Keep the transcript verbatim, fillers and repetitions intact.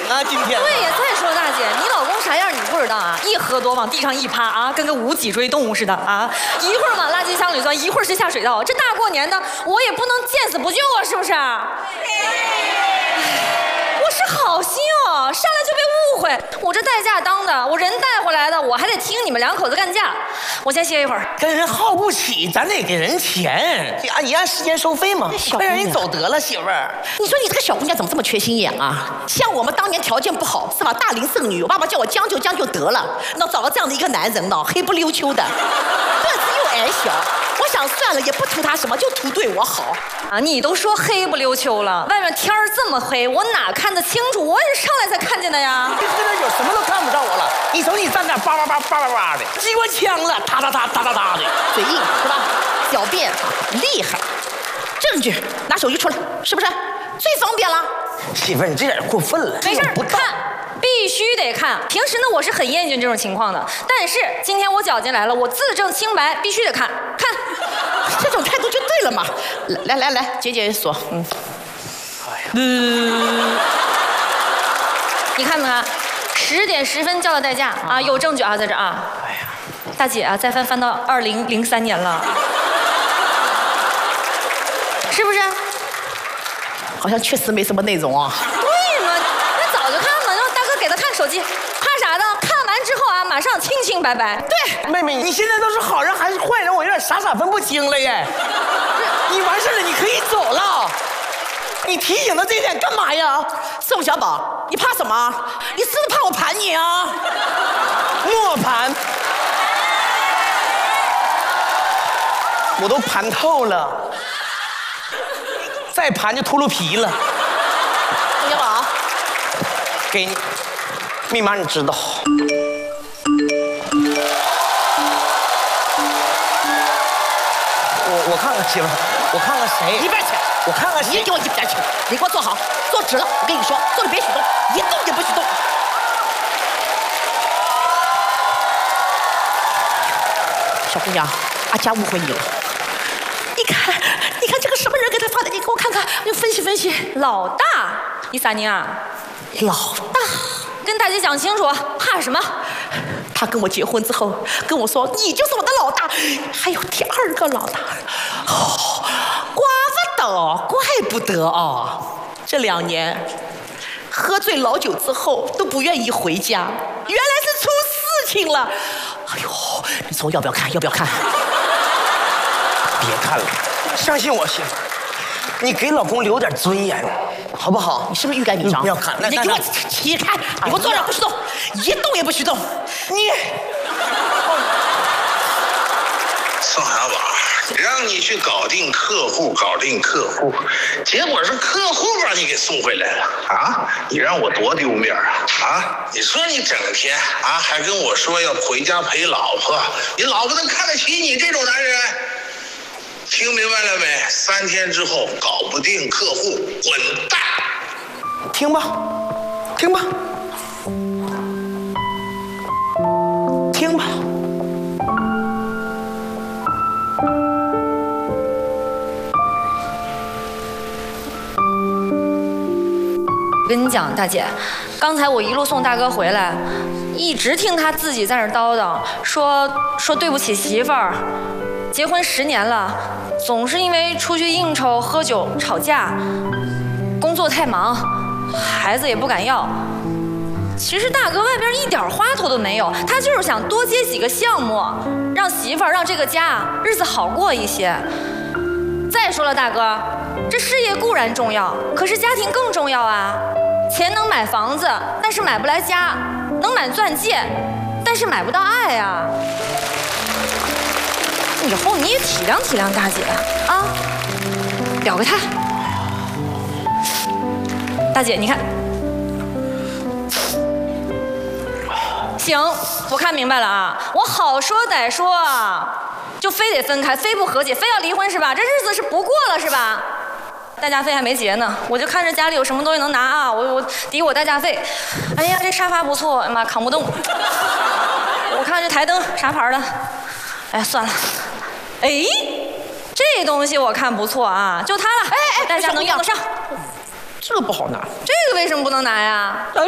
啊！今天对呀，再说大姐，你老公啥样你不知道啊？一喝多往地上一趴啊，跟个无脊椎动物似的啊！一会儿往垃圾箱里钻，一会儿是下水道。这大过年的，我也不能见死不救啊，是不是？我是好心哦，上来就被误会。我这代驾当的，我人带回来的，我还得听你们两口子干架。我先歇一会儿。 跟人耗不起，咱得给人钱，按你按时间收费嘛。快让人走得了，媳妇儿。 你说你这个小姑娘怎么这么缺心眼啊？像我们当年条件不好是吧？大龄剩女，我爸爸叫我将就将就得了。那找了这样的一个男人呢，黑不溜秋的，个子又矮小。我想算了，也不图他什么，就图对我好啊！你都说黑不溜秋了，外面天儿这么黑，我哪看得清楚？我也是上来才看见的呀。 这这有什么都看不着我了。你瞅你站那叭叭叭叭叭叭的，机关枪了，哒哒哒哒哒哒的， 嘴硬是吧？狡辩厉害，证据拿手机出来，是不是？最方便了。 媳妇儿，你这点过分了。 没事，不看。必须得看。平时呢，我是很厌倦这种情况的，但是今天我绞进来了，我自证清白，必须得看看。 这种态度就对了嘛。来来来，解解锁。嗯。 哎呀。 嗯。你看没看？十点十分叫的代驾啊，有证据啊，在这啊。哎呀，大姐啊，再翻翻到二零零三年了，是不是？ 好像确实没什么内容啊。 对嘛，那早就看嘛，让大哥给他看手机，怕啥的？看完之后啊，马上清清白白。 对， 妹妹，你现在都是好人还是坏人？我有点傻傻分不清了耶。你完事了，你可以走了。你提醒他这点干嘛呀？ 宋小宝，你怕什么？你是不是怕我盘你啊？ 莫盘，我都盘透了。再盘就秃噜皮了。 宋小宝， 给你密码，你知道。我我看看媳妇儿，我看看谁？ 一边去！ 我看看谁？ 你给我一边去！你给我坐好，坐直了。我跟你说，坐着别许动，一动也不许动。小姑娘，阿佳误会你了。你看，你看这个什么人给他发的？你给我看看，你分析分析。 老大，你撒宁啊？ 老大， 跟大姐讲清楚，怕什么？ 他跟我结婚之后跟我说，你就是我的老大，还有第二个老大。哦，怪不得，怪不得啊！这两年喝醉老酒之后都不愿意回家，原来是出事情了。哎呦，你说要不要看？要不要看？ 别看了，相信我，媳妇儿，你给老公留点尊严，好不好？ 你是不是欲盖弥彰？ 不要看， 你给我起开！你给我坐着不许动，一动也不许动。你， 宋小宝，让你去搞定客户，搞定客户，结果是客户把你给送回来了啊！你让我多丢面啊！啊！你说你整天啊还跟我说要回家陪老婆，你老婆能看得起你这种男人？听明白了没？三天之后搞不定客户，滚蛋！ 听吧，听吧，听吧。 我跟你讲，大姐，刚才我一路送大哥回来，一直听他自己在那叨叨，说说对不起媳妇儿。结婚十年了，总是因为出去应酬、喝酒、吵架，工作太忙，孩子也不敢要。其实大哥外边一点花头都没有，他就是想多接几个项目，让媳妇儿、让这个家日子好过一些。再说了，大哥，这事业固然重要，可是家庭更重要啊。钱能买房子，但是买不来家；能买钻戒，但是买不到爱啊。以后你也体谅体谅大姐啊，表个态。大姐，你看，行，我看明白了啊，我好说歹说啊，就非得分开，非不和解，非要离婚是吧？这日子是不过了是吧？代驾费还没结呢，我就看着家里有什么东西能拿啊，我我抵我代驾费。哎呀，这沙发不错，哎妈扛不动。我看这台灯啥牌的？哎，算了。哎，这东西我看不错啊，就它了。哎哎，代驾能用得上。 这个不好拿。 这个为什么不能拿呀？